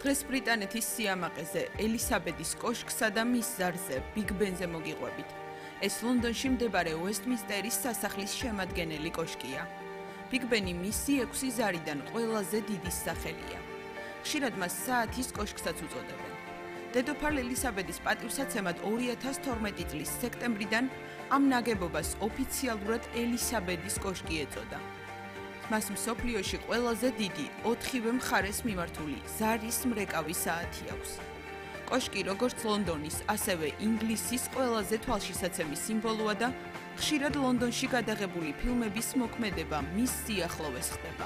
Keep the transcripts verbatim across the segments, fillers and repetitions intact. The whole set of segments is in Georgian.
დღეს ბრიტანეთის სიამაყეზე ელისაბედის კოშკსა და მის ზარზე ბიგ ბენზე მოგიყვებით. ეს ლონდონში მდებარე უესტმინსტერის სასახლის შემადგენელი კოშკია. ბიგ ბენი მისი ექვსი ზარიდან ყველაზე დიდი სახელია. ხშირად მას საათის კოშკსაც უწოდებენ. დედოფალ ელისაბედის პატივსაცემად ორი ათას თორმეტი წლის სექტემბრიდან ამ ნაგებობას ოფიციალურად ელისაბედის კოშკი ეწოდა. მას მსოფლიოში ყველაზე დიდი ოთხივე მხარეს მიმართული ზარის მრეკავი საათი აქვს. კოშკი როგორც ლონდონის, ასევე ინგლისის ყველაზე თვალშისაცემი სიმბოლოა და ხშირად ლონდონში გადაღებული ფილმების მოქმედება მის სიახლოვეს ხდება.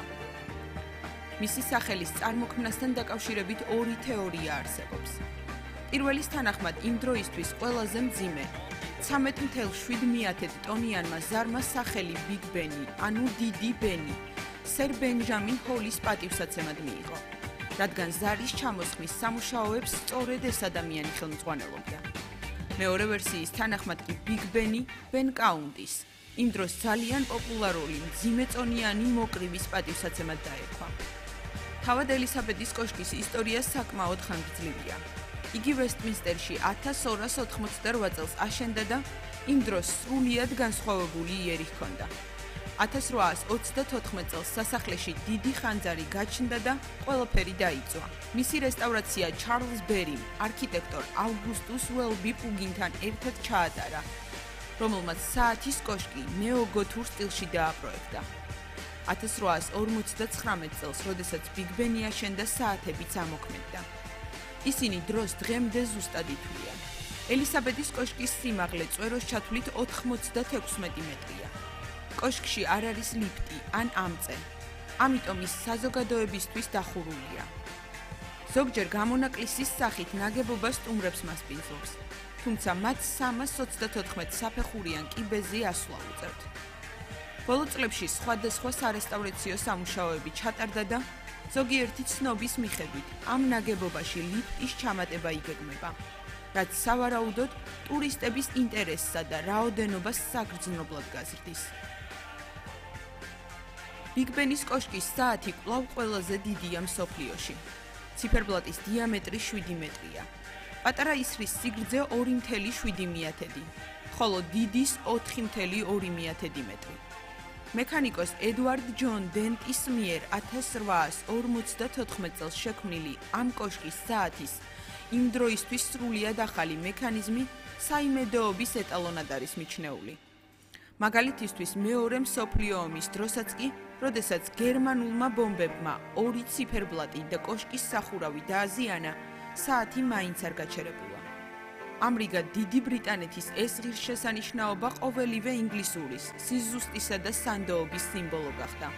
მისი სახელის წარმოქმნასთან დაკავშირებით ორი თეორია არსებობს. პირველის თანახმად იმ დროისთვის ყველაზე მძიმე ცამეტ ათას შვიდმეათე ტონიანმა ზარმა სახელი ბიგ ბენი, ანუ დიდი ბენი, სერ ბენჯამინ ჰოლის პატივსაცემად მიიღო, რადგან ზარის ჩამოსხმის სამუშაოებს სწორედ ეს ადამიანი ხელმძღვანელობდა. მეორე ვერსიის თანახმად კი ბიგ ბენი ბენ კაუნტის, იმ დროს ძალიან პოპულარული მძიმეწონიანი მოკრივის პატივსაცემად დაერქვა. თავად ელისაბედის კოშკის ისტორია საკმაოდ ხანგრძლივია. იგი ვესტმინსტერში ათას ორას ოთხმოცდარვა წელს აშენდა და იმ დროს სრულიად განსხვავებული იერი ჰქონდა. ათას რვაას ოცდათოთხმეტ წელს სასახლეში დიდი ხანძარი გაჩნდა და ყველაფერი დაიწვა. მისი რესტავრაცია ჩარლზ ბერიმ, არქიტექტორ ავგუსტუს უელბი პუგინთან ერთად ჩაატარა, რომელმაც საათის კოშკი ნეოგოთურ სტილში დააპროექტა. ათას რვაას ორმოცდაცხრამეტ წელს, როდესაც ბიგ ბენი აშენდა, საათებიც ამოქმედდა. ისინი დროს დღემდე ზუსტად ითვლიან. ელისაბედის კოშკის სიმაღლე წვეროს ჩათვლით ოთხმოცდათექვსმეტი მეტრია. კოშკში არ არის ლიფტი ან ამწე, ამიტომ ის საზოგადოებისთვის დახურულია. ზოგჯერ გამონაკლისის სახით ნაგებობა სტუმრებს მასპინძლობს, თუმცა მათ სამას ოცდათოთხმეტ საფეხურიან კიბეზე ასვლა უწევთ. ბოლო წლებში სხვადასხვა სარესტავრაციო სამუშაოები ჩატარდა და ზოგიერთი ცნობის მიხედვით ამ ნაგებობაში ლიფტის ჩამატება იგეგმება, რაც სავარაუდოდ ტურისტების ინტერესსა და რაოდენობას საგრძნობლად გაზრდის. ბიგ ბენის კოშკის საათი კვლავ ყველაზე დიდია მსოფლიოში. ციფერბლატის დიამეტრი შვიდი მეტრია. პატარა ისრის სიგრძე ორი ათას შვიდი მეათედი, ხოლო დიდის ოთხი ათას ორი მეათედი მეტრი. მექანიკოს ედვარდ ჯონ დენტის მიერ ათას რვაას ორმოცდათოთხმეტ წელს შექმნილი ამ კოშკის საათის იმ დროისთვის სრულიად ახალი მექანიზმი საიმედოობის ეტალონად არის მიჩნეული. მაგალითისთვის მეორე მსოფლიო ომის დროსაც კი, როდესაც გერმანულმა ბომბებმა ორი ციფერბლატი და კოშკის სახურავი დააზიანა, საათი მაინც არ გაჩერებულა. ამრიგად დიდი ბრიტანეთის ეს ღირსშესანიშნაობა ყოველივე ინგლისურის, სიზუსტისა და სანდოობის სიმბოლო გახდა.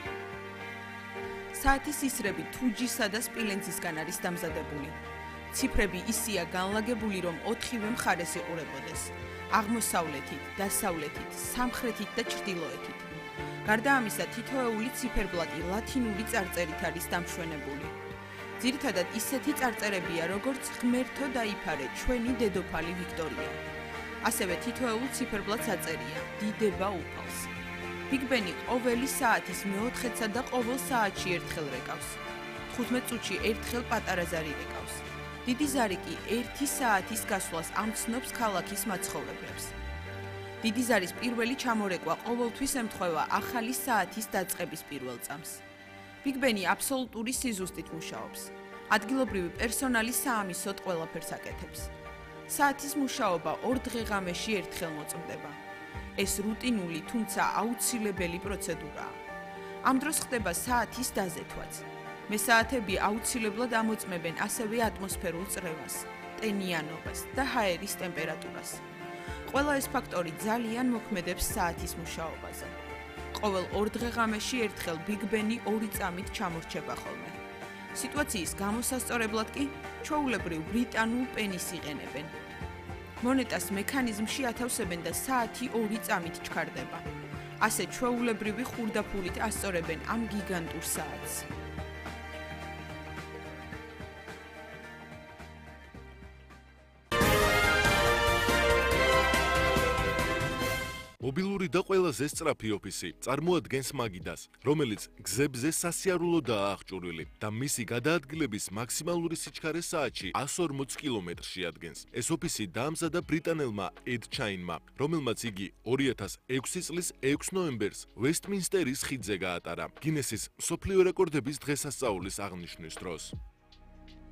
საათის ისრები თუჯისა და სპილენძისგან არის დამზადებული. ციფრები ისეა განლაგებული, რომ ოთხივე მხარეს იყურებოდეს: აღმოსავლეთით, დასავლეთით, სამხრეთით და ჩრდილოეთით. გარდა ამისა, თითოეული ციფერბლატი ლათინური წარწერით არის დამშვენებული. ძირითადად ისეთი წარწერებია, როგორც ღმერთო დაიფარე ჩვენი დედოფალი ვიქტორია. ასევე თითოეულ ციფერბლატს აწერია დიდება უფალს. ბიგ ბენი ყოველი საათის მეოთხედსა და ყოველ საათში ერთხელ რეკავს. თხუთმეტ წუთში ერთხელ პატარა ზარი რეკავს. დიდი ზარი კი ერთი საათის გასვლას ამცნობს ქალაქის მაცხოვრებლებს. დიდი ზარის პირველი ჩამორეკვა ყოველთვის ემთხვევა ახალი საათის დაწყების პირველ წამს. ბიგ ბენი აბსოლუტური სიზუსტით მუშაობს. ადგილობრივი პერსონალი საამისოდ ყველაფერს აკეთებს. საათის მუშაობა ორ დღეღამეში ერთხელ მოწმდება. ეს რუტინული, თუმცა აუცილებელი პროცედურაა. ამ დროს ხდება საათის დაზეთვაც. მესაათები აუცილებლად ამოწმებენ ასევე ატმოსფერულ წრევას, ტენიანობას და ჰაერის ტემპერატურას. ყველა ეს ფაქტორი ძალიან მოქმედებს საათის მუშაობაზე. ყოველ ორ დღეღამეში ერთხელ ბიგ ბენი ორი წამით ჩამორჩება ხოლმე. სიტუაციის გამოსასწორებლად კი ჩვეულებრივ ბრიტანულ პენის იყენებენ. მონეტას მექანიზმში ათავსებენ და საათი ორი წამით ჩქარდება. ასე ჩვეულებრივი ხურდაფურით ასწორებენ ამ გიგანტურ საათს. მობილური და ყველაზე სწრაფი ოფისი, წარმოადგენს მაგიდას, რომელიც გზებზე სასიარულოდაა აღჭურვილი და მისი გადაადგილების მაქსიმალური სიჩქარე საათში εκατს ორმოც კილომეტრში ადგენს. ეს ოფისი დაამზადა ბრიტანელმა ედ ჩაინმა, რომელმაც იგი ორი ათას ექვსი წლის ექვსი ნოემბერს ვესტმინსტერის ხიდზე გაატარა, გინესის მსოფლიო რეკორდების დღესასწაულის აღნიშვნის დროს.